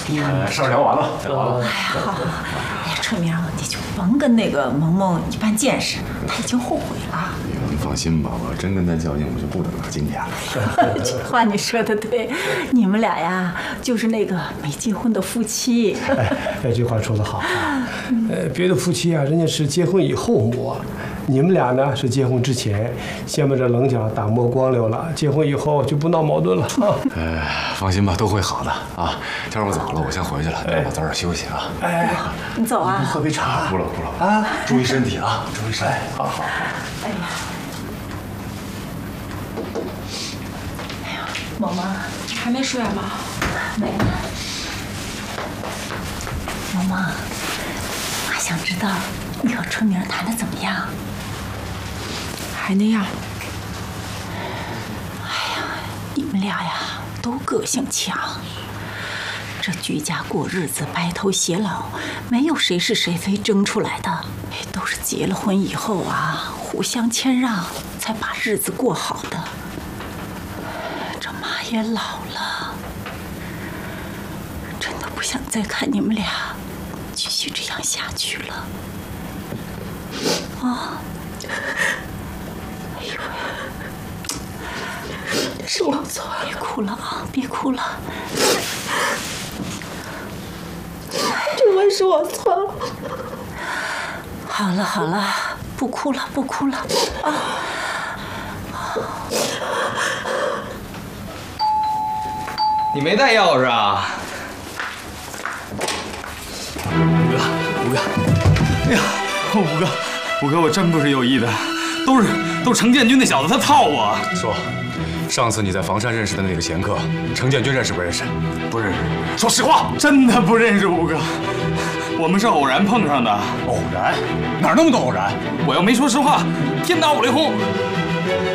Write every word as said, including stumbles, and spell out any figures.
呃，事儿聊完了，聊完了。 哎呀，好，好，哎呀，春明，你就甭跟那个萌萌一般见识，他已经后悔了。 你放心吧，我真跟他较劲，我就不等到今天了。 这话你说的对，你们俩呀，就是那个没结婚的夫妻。 哎，这句话说得好啊。呃，别的夫妻啊，人家是结婚以后磨，你们俩呢是结婚之前，先把这棱角打磨光溜了，结婚以后就不闹矛盾了啊。 哎，放心吧，都会好的啊。天儿不早了，我先回去了，你们早点休息啊。 哎， 你走啊。 喝杯茶。 不了不了啊，注意身体啊，注意身体。 好好好。 哎呀，哎呀，萌萌， 你还没睡吗？ 没了。萌萌，妈想知道你和春明谈的怎么样？ 还那样。 你们俩呀，都个性强。这居家过日子，白头偕老，没有谁是谁非争出来的，都是结了婚以后啊，互相谦让，才把日子过好的。这妈也老了，真的不想再看你们俩继续这样下去了。啊！哎呦！是我错了，别哭了啊！别哭了， 这回是我错了。 好了好了，不哭了不哭了啊！ 你没带钥匙啊？五哥，五哥，哎呀，五哥，五哥，我真不是有意的，都是都是程建军那小子，他套我。 说。上次你在房山认识的那个贤客，程建军认识不认识？ 不认识。 说实话， 真的不认识五哥。我们是偶然碰上的。 偶然？哪儿那么多偶然？ 我要没说实话，天打五雷轰。